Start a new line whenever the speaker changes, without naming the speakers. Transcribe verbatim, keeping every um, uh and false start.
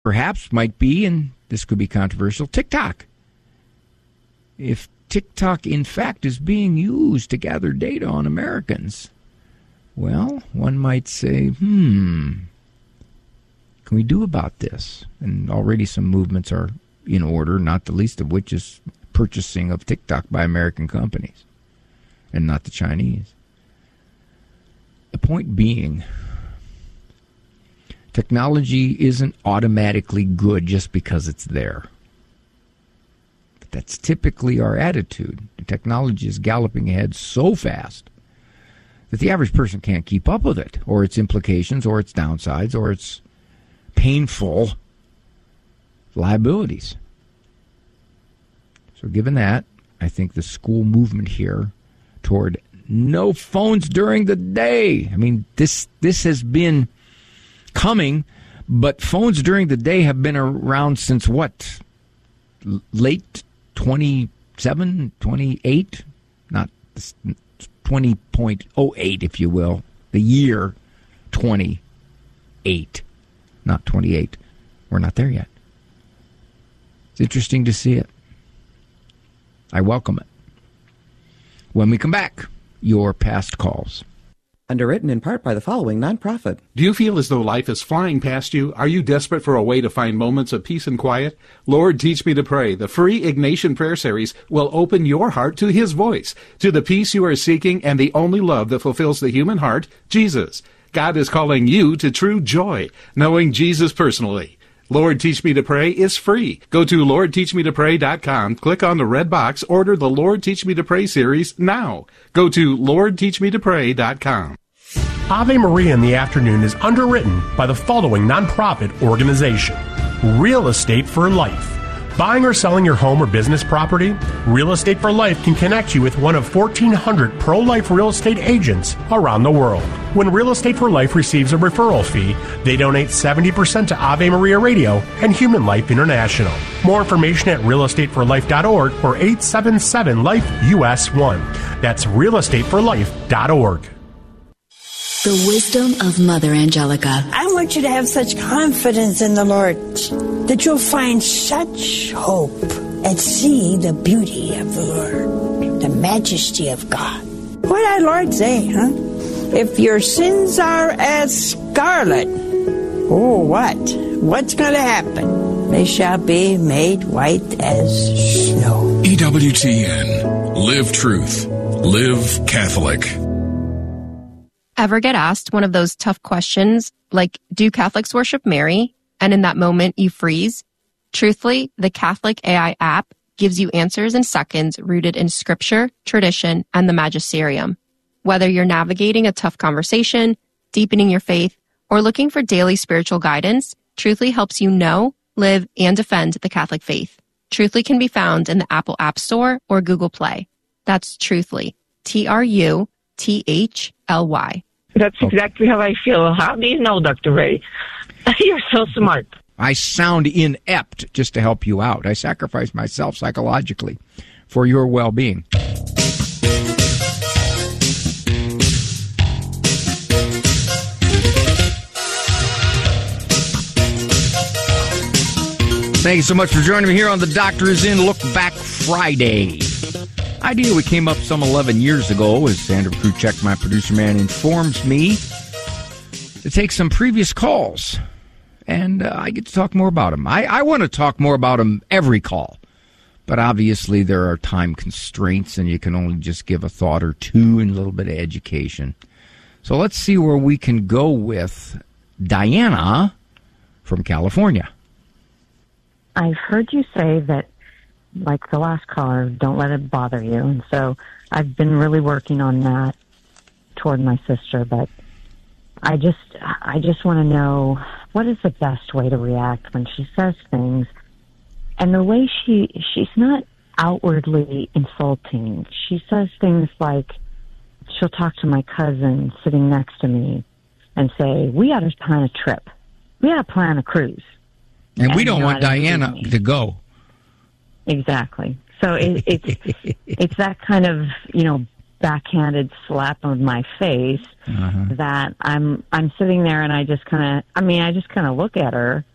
perhaps might be, and this could be controversial, TikTok. If TikTok, in fact, is being used to gather data on Americans, well, one might say, hmm, can we do about this? And already some movements are in order, not the least of which is purchasing of TikTok by American companies and not the Chinese. The point being, technology isn't automatically good just because it's there. But that's typically our attitude. The technology is galloping ahead so fast that the average person can't keep up with it, or its implications, or its downsides, or its painful liabilities. So given that, I think the school movement here toward no phones during the day. I mean, this this has been coming, but phones during the day have been around since what? L- late twenty-seven, twenty-eight? Not twenty point oh eight, if you will. The year twenty-eight. Not twenty-eight. We're not there yet. It's interesting to see it. I welcome it. When we come back, your past calls.
Underwritten in part by the following nonprofit.
Do you feel as though life is flying past you? Are you desperate for a way to find moments of peace and quiet? Lord, Teach Me to Pray, the free Ignatian Prayer Series, will open your heart to His voice, to the peace you are seeking and the only love that fulfills the human heart, Jesus. God is calling you to true joy, knowing Jesus personally. Lord, Teach Me to Pray is free. Go to lord teach me to pray dot com, click on the red box, order the Lord Teach Me to Pray series now. Go to lord teach me to pray dot com.
Ave Maria in the Afternoon is underwritten by the following nonprofit organization. Real Estate for Life. Buying or selling your home or business property? Real Estate for Life can connect you with one of fourteen hundred pro-life real estate agents around the world. When Real Estate for Life receives a referral fee, they donate seventy percent to Ave Maria Radio and Human Life International. More information at real estate for life dot org or eight seven seven life U S one. That's real estate for life dot org.
The wisdom of Mother Angelica.
I want you to have such confidence in the Lord that you'll find such hope and see the beauty of the Lord, the majesty of God. What did our Lord say, huh? If your sins are as scarlet, oh, what? What's going to happen? They shall be made white as snow.
E W T N. Live truth. Live Catholic.
Ever get asked one of those tough questions, like, do Catholics worship Mary? And in that moment, you freeze? Truthfully, the Catholic A I app gives you answers in seconds rooted in scripture, tradition, and the magisterium. Whether you're navigating a tough conversation, deepening your faith, or looking for daily spiritual guidance, Truthfully helps you know, live, and defend the Catholic faith. Truthfully can be found in the Apple App Store or Google Play. That's Truthfully. T R U T H L Y.
That's exactly how I feel. How do you know, Doctor Ray? You're so smart.
I sound inept just to help you out. I sacrifice myself psychologically for your well-being. Thank you so much for joining me here on The Doctor Is In Look Back Friday. Idea we came up some eleven years ago, as Sandra Kruchek, my producer man, informs me, to take some previous calls. And uh, I get to talk more about them. I, I want to talk more about them every call. But obviously there are time constraints, and you can only just give a thought or two and a little bit of education. So let's see where we can go with Diana from California.
I've heard you say that, like the last caller, don't let it bother you. And so I've been really working on that toward my sister. But I just, I just want to know, what is the best way to react when she says things? And the way she, she's not outwardly insulting. She says things like, she'll talk to my cousin sitting next to me and say, we ought to plan a trip. We ought to plan a cruise.
And, and we don't
you know,
want Diana to go.
Exactly. So it, it's it's that kind of, you know, backhanded slap on my face uh-huh. that I'm I'm sitting there and I just kind of, I mean, I just kind of look at her